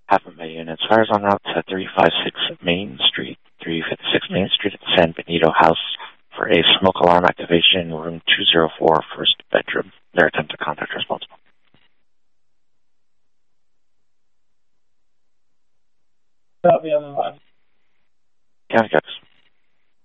Half of my units. Fires en route to 356 Main Street, 356 Main Street at the San Benito House for a smoke alarm activation, room 204, first bedroom. Their attempt to contact responsible. Copy on the line. County Codes.